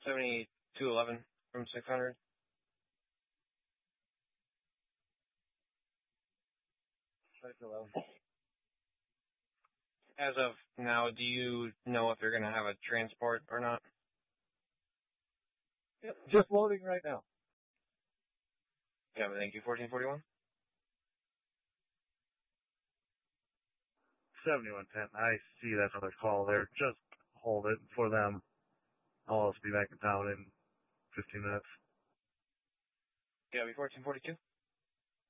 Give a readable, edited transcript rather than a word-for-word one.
7211 from 600. As of now, do you know if you're going to have a transport or not? Yep, just loading right now. Yeah, thank you. 1441. 7110. I see that's another call there. Just hold it for them. I'll also be back in town in 15 minutes. Yeah, 1442.